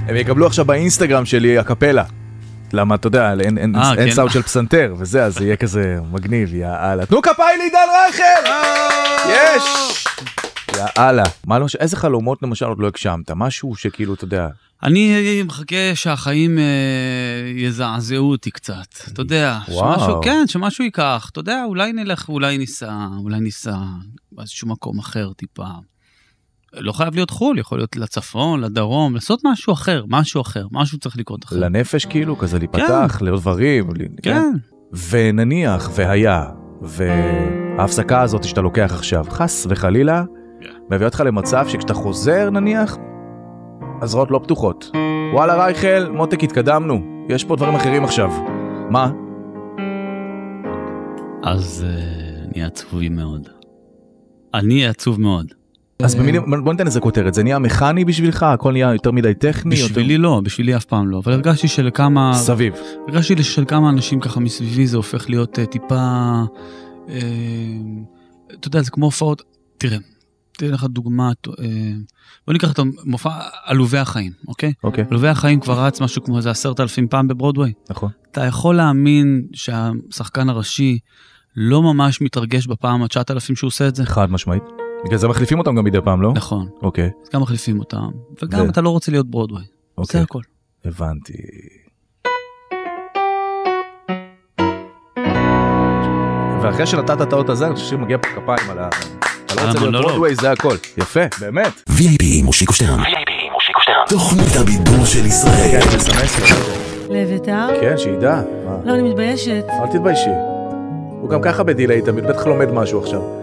הם יקבלו עכשיו באינסטגרם שלי הקפלה. למה, אתה יודע, אין סאונד של פסנתר, וזה, אז יהיה כזה מגניב, יאללה. תנו כפיים לעידן רייכל! יש! יאללה. איזה חלומות למשל עוד לא הגשמת? משהו שכאילו, אתה יודע... אני מחכה שהחיים יזעזעו אותי קצת, אתה יודע, שמשהו ייקח, אתה יודע, אולי נלך, אולי ניסע באיזשהו מקום אחר טיפה. לא חייב להיות חול, יכול להיות לצפון, לדרום, לעשות משהו אחר, משהו צריך לקרות אחר. לנפש כאילו, כזה להיפתח, לעוד דברים. כן. ונניח, והיה, וההפסקה הזאת שאתה לוקח עכשיו, חס וחלילה, מביא אותך למצב שכשאתה חוזר נניח, הזרועות לא פתוחות. וואלה רייכל, מותק התקדמנו, יש פה דברים אחרים עכשיו. מה? אז אני עצוב מאוד. אז במילים, בוא ניתן איזה כותרת, זה נהיה מכני בשבילך? הכל נהיה יותר מדי טכני? בשבילי לא, בשבילי אף פעם לא, אבל הרגשתי של כמה אנשים ככה מסביבי זה הופך להיות טיפה, אתה יודע, זה כמו הופעות, תראה לך דוגמה, בוא ניקח את המופע עלובי החיים, אוקיי? עלובי החיים כבר רץ משהו כמו איזה 10,000 פעם בברודווי. נכון. אתה יכול להאמין שהשחקן הראשי לא ממש מתרגש בפעם ה-9,000 שהוא עושה את זה? חד משמעית. בגלל זה מחליפים אותם גם מדי פעם, לא? נכון. אוקיי. אז גם מחליפים אותם, וגם אתה לא רוצה להיות ברודווי. זה הכל. הבנתי. ואחרי שנתת את האות הזה, אני חושב שמגיע פה כפיים על ה... אתה לא רוצה להיות ברודווי, זה הכל. יפה, באמת. VIP מושיקו שטרן. תוכנית הבידור של ישראל. כן, אני מסמס לו. לביתר? כן, שידע. לא, אני מתביישת. אל תתביישי. הוא גם ככה בדילי, תמיד בטח לומד משהו עכשיו.